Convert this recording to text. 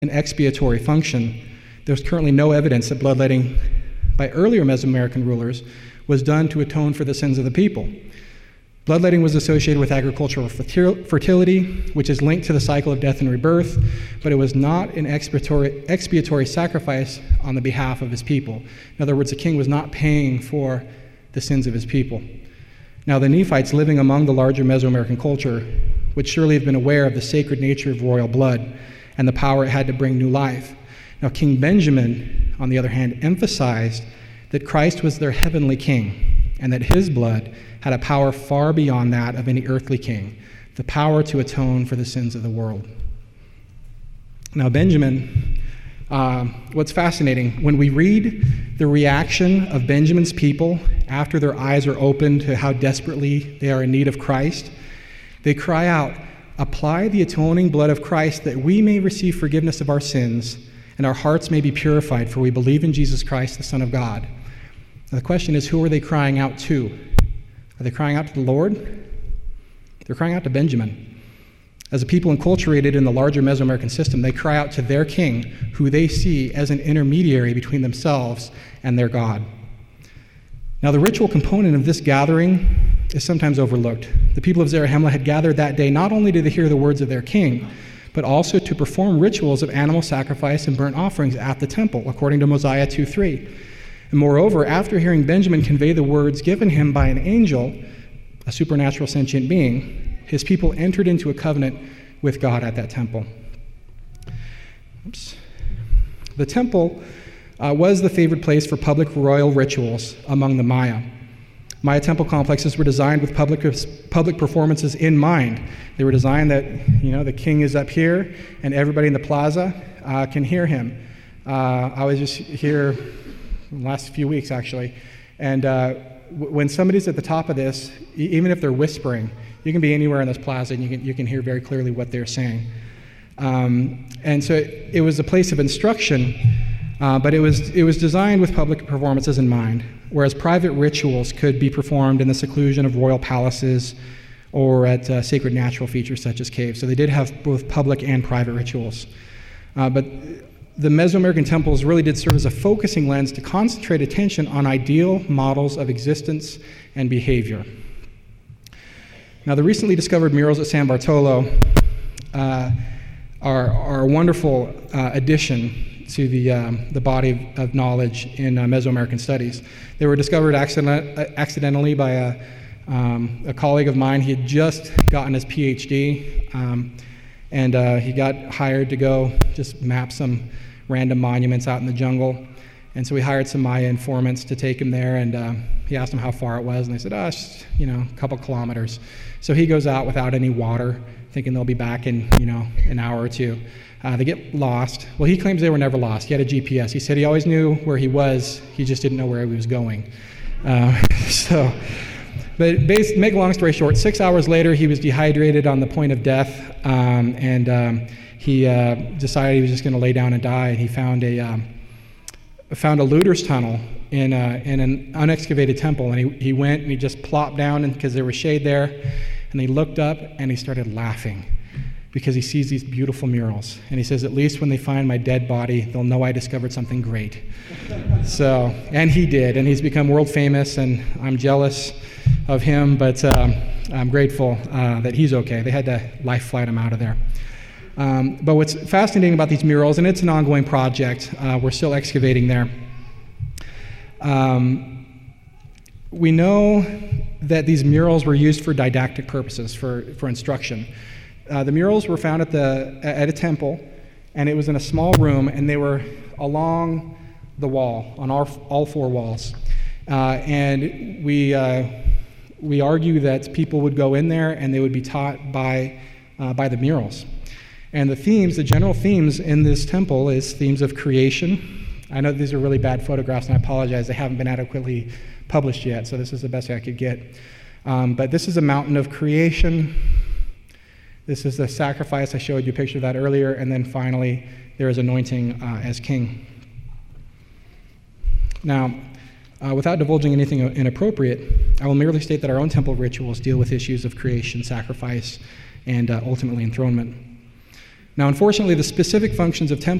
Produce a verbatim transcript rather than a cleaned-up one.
an expiatory function, there's currently no evidence that bloodletting by earlier Mesoamerican rulers was done to atone for the sins of the people. Bloodletting was associated with agricultural fertility, which is linked to the cycle of death and rebirth, but it was not an expiatory, expiatory sacrifice on the behalf of his people. In other words, the king was not paying for the sins of his people. Now, the Nephites living among the larger Mesoamerican culture would surely have been aware of the sacred nature of royal blood and the power it had to bring new life. Now, King Benjamin, on the other hand, emphasized that Christ was their heavenly king and that his blood had a power far beyond that of any earthly king, the power to atone for the sins of the world. Now, Benjamin, uh, what's fascinating, when we read the reaction of Benjamin's people after their eyes are opened to how desperately they are in need of Christ, they cry out, "Apply the atoning blood of Christ that we may receive forgiveness of our sins and our hearts may be purified, for we believe in Jesus Christ, the Son of God." Now, the question is, who are they crying out to? Are they crying out to the Lord? They're crying out to Benjamin. As a people enculturated in the larger Mesoamerican system, they cry out to their king, who they see as an intermediary between themselves and their God. Now, the ritual component of this gathering is sometimes overlooked. The people of Zarahemla had gathered that day not only to hear the words of their king, but also to perform rituals of animal sacrifice and burnt offerings at the temple, according to Mosiah two three. And moreover, after hearing Benjamin convey the words given him by an angel, a supernatural sentient being, his people entered into a covenant with God at that temple. Oops. The temple uh, was the favored place for public royal rituals among the Maya. Maya temple complexes were designed with public public performances in mind. They were designed that, you know, the king is up here and everybody in the plaza uh, can hear him. Uh, I was just here the last few weeks, actually, and uh, w- when somebody's at the top of this, e- even if they're whispering, you can be anywhere in this plaza and you can you can hear very clearly what they're saying. Um, and so it, it was a place of instruction, uh, but it was it was designed with public performances in mind, whereas private rituals could be performed in the seclusion of royal palaces or at uh, sacred natural features such as caves. So they did have both public and private rituals. Uh, but the Mesoamerican temples really did serve as a focusing lens to concentrate attention on ideal models of existence and behavior. Now, the recently discovered murals at San Bartolo uh, are, are a wonderful uh, addition to the, um, the body of, of knowledge in uh, Mesoamerican studies. They were discovered accident- accidentally by a, um, a colleague of mine. He had just gotten his P H D, um, and uh, he got hired to go just map some random monuments out in the jungle. And so we hired some Maya informants to take him there, and uh, he asked them how far it was, and they said, oh, it's, you know, a couple kilometers. So he goes out without any water, thinking they'll be back in, you know, an hour or two. Uh, they get lost. Well, he claims they were never lost. He had a G P S. He said he always knew where he was, he just didn't know where he was going. Uh, so, but based, make a long story short, six hours later, he was dehydrated on the point of death, um, and um, he uh, decided he was just going to lay down and die, and he found a um, found a looter's tunnel in, a, in an unexcavated temple, and he, he went and he just plopped down because there was shade there, and he looked up and he started laughing because he sees these beautiful murals, and he says, at least when they find my dead body, they'll know I discovered something great. So, and he did, and he's become world famous, and I'm jealous of him, but um, I'm grateful uh, that he's okay. They had to life flight him out of there. Um, but what's fascinating about these murals, and it's an ongoing project, uh, we're still excavating there. Um, we know that these murals were used for didactic purposes, for, for instruction. Uh, the murals were found at, the, at a temple, and it was in a small room, and they were along the wall, on all, all four walls. Uh, and we, uh, we argue that people would go in there and they would be taught by, uh, by the murals. And the themes, the general themes in this temple is themes of creation. I know these are really bad photographs, and I apologize, they haven't been adequately published yet, so this is the best I could get. Um, but this is a mountain of creation. This is the sacrifice. I showed you a picture of that earlier. And then finally, there is anointing uh, as king. Now, uh, without divulging anything inappropriate, I will merely state that our own temple rituals deal with issues of creation, sacrifice, and uh, ultimately enthronement. Now, unfortunately, the specific functions of temples